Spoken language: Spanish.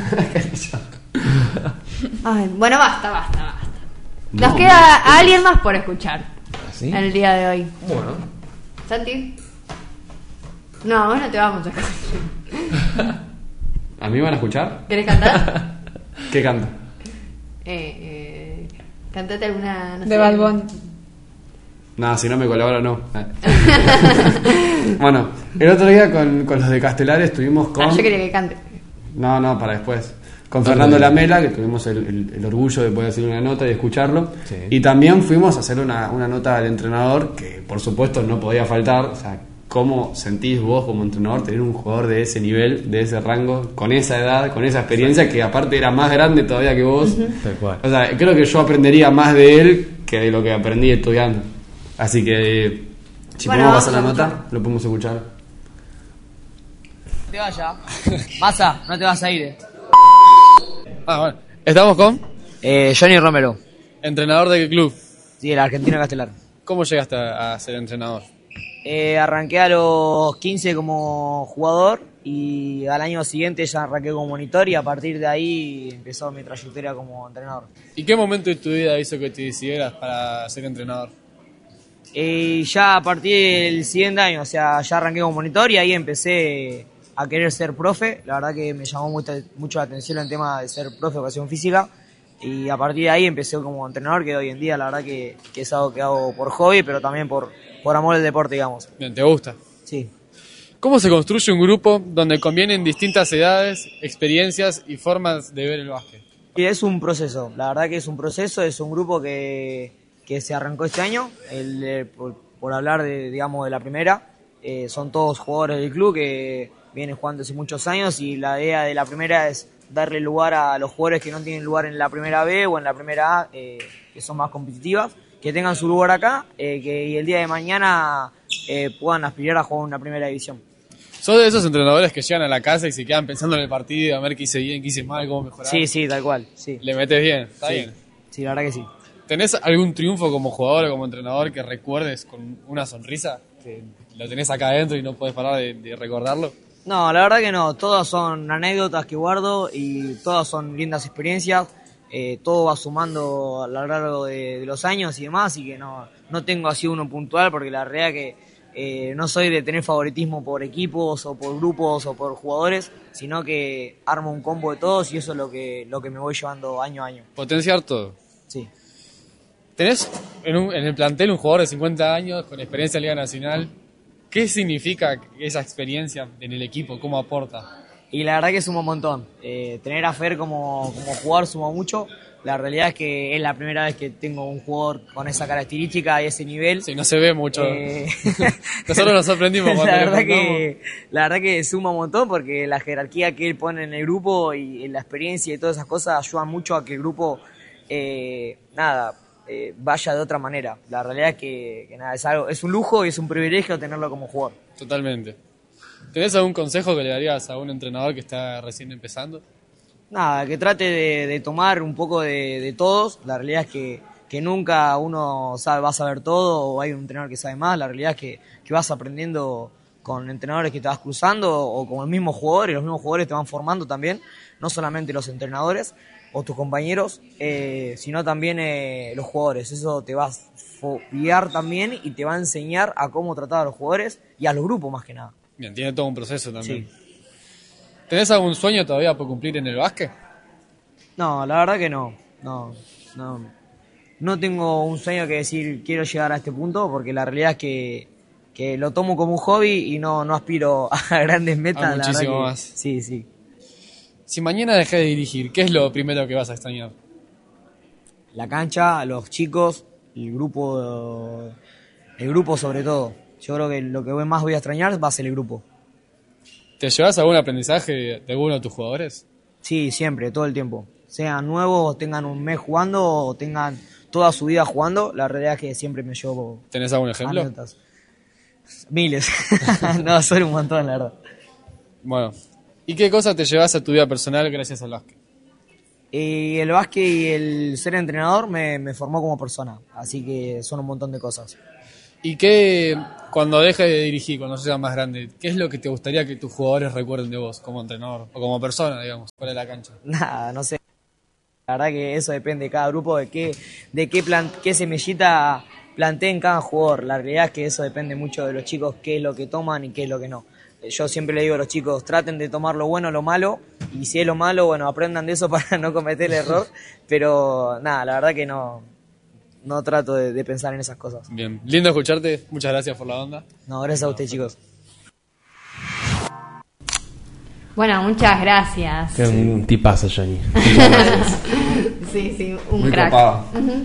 Ay, bueno, basta. Nos queda alguien más por escuchar. ¿Sí? En el día de hoy. Bueno. ¿Santi? No, vos no te vamos a escuchar. ¿A mí van a escuchar? ¿Querés cantar? ¿Qué canto? Cantate alguna, no De sé. Bad Bunny. Nada, si no me colabora, no. Bueno, el otro día con los de Castelar estuvimos con... Yo quería que cante. No, para después. Con Fernando Lamela, que tuvimos el orgullo de poder hacer una nota y de escucharlo. Sí. Y también fuimos a hacer una nota al entrenador, que por supuesto no podía faltar. O sea, ¿cómo sentís vos como entrenador tener un jugador de ese nivel, de ese rango, con esa edad, con esa experiencia, que aparte era más grande todavía que vos? Tal cual. O sea, creo que yo aprendería más de él que de lo que aprendí estudiando. Así que, si Bueno, podemos pasar la vamos a nota, lo podemos escuchar. No te vayas. Massa, no te vas a ir. Bueno. Estamos con Johnny Romero. entrenador de qué club. Sí, el argentino Castelar. ¿Cómo llegaste a ser entrenador? Arranqué a los 15 como jugador y al año siguiente ya arranqué como monitor y a partir de ahí empezó mi trayectoria como entrenador. ¿Y qué momento de tu vida hizo que te decidieras para ser entrenador? Y ya a partir del siguiente año, o sea, ya arranqué como monitor y ahí empecé a querer ser profe. La verdad que me llamó mucho la atención el tema de ser profe de educación física. Y a partir de ahí empecé como entrenador, que hoy en día la verdad que es algo que hago por hobby, pero también por amor al deporte, digamos. Bien, ¿te gusta? Sí. ¿Cómo se construye un grupo donde convienen distintas edades, experiencias y formas de ver el básquet? Y es un proceso, la verdad que es un proceso, es un grupo que se arrancó este año, por hablar digamos, de la primera. Son todos jugadores del club que vienen jugando hace muchos años y la idea de la primera es darle lugar a los jugadores que no tienen lugar en la primera B o en la primera A, que son más competitivas, que tengan su lugar acá, que el día de mañana puedan aspirar a jugar en una primera división. ¿Sos de esos entrenadores que llegan a la casa y se quedan pensando en el partido, a ver qué hice bien, qué hice mal, cómo mejorar? Sí, tal cual, sí. ¿Le metes bien? ¿Está Sí. bien? Sí, la verdad que sí. ¿Tenés algún triunfo como jugador o como entrenador que recuerdes con una sonrisa? Que lo tenés acá adentro y no podés parar de recordarlo. No, la verdad que no, todas son anécdotas que guardo y todas son lindas experiencias, todo va sumando a lo largo de los años y demás, y que no tengo así uno puntual, porque la realidad que no soy de tener favoritismo por equipos o por grupos o por jugadores, sino que armo un combo de todos y eso es lo que me voy llevando año a año. Potenciar todo. Sí. ¿Tenés en el plantel un jugador de 50 años con experiencia en Liga Nacional? ¿Qué significa esa experiencia en el equipo? ¿Cómo aporta? Y la verdad que suma un montón. Tener a Fer como jugador suma mucho. La realidad es que es la primera vez que tengo un jugador con esa característica y ese nivel. Sí, no se ve mucho. Nosotros nos sorprendimos cuando la verdad que suma un montón porque la jerarquía que él pone en el grupo y la experiencia y todas esas cosas ayudan mucho a que el grupo vaya de otra manera. La realidad es que nada, es un lujo y es un privilegio tenerlo como jugador. Totalmente. ¿Tenés algún consejo que le darías a un entrenador que está recién empezando? Nada, que trate de tomar un poco de todos. La realidad es que nunca uno va a saber todo o hay un entrenador que sabe más. La realidad es que vas aprendiendo con entrenadores que te vas cruzando o con el mismo jugador, y los mismos jugadores te van formando también, no solamente los entrenadores o tus compañeros, sino también los jugadores. Eso te va a guiar también y te va a enseñar a cómo tratar a los jugadores y a los grupos más que nada. Bien, tiene todo un proceso también. Sí. ¿Tenés algún sueño todavía por cumplir en el básquet? No, la verdad que no. No tengo un sueño que decir quiero llegar a este punto, porque la realidad es que lo tomo como un hobby y no aspiro a grandes metas. A muchísimo más. Sí. Si mañana dejás de dirigir, ¿qué es lo primero que vas a extrañar? La cancha, los chicos, el grupo sobre todo. Yo creo que lo que más voy a extrañar va a ser el grupo. ¿Te llevas algún aprendizaje de alguno de tus jugadores? Sí, siempre, todo el tiempo. Sean nuevos, tengan un mes jugando o tengan toda su vida jugando, la realidad es que siempre me llevo. ¿Tenés algún ejemplo? Anécdotas. Miles. No, son un montón, la verdad. Bueno, ¿y qué cosas te llevas a tu vida personal gracias al básquet? Y el básquet y el ser entrenador me formó como persona, así que son un montón de cosas. ¿Y qué, cuando dejes de dirigir, cuando seas más grande, qué es lo que te gustaría que tus jugadores recuerden de vos como entrenador o como persona, digamos, fuera de la cancha? Nada, no sé. La verdad que eso depende de cada grupo, de qué semillita planteen cada jugador. La realidad es que eso depende mucho de los chicos, qué es lo que toman y qué es lo que no. Yo siempre le digo a los chicos, traten de tomar lo bueno o lo malo, y si es lo malo, bueno, aprendan de eso para no cometer el error, pero nada, la verdad que no trato de pensar en esas cosas. Bien, lindo escucharte, muchas gracias por la onda. No, gracias a usted, chicos. Bueno, muchas gracias. Qué un tipazo, Johnny. Sí, un Muy crack. copado.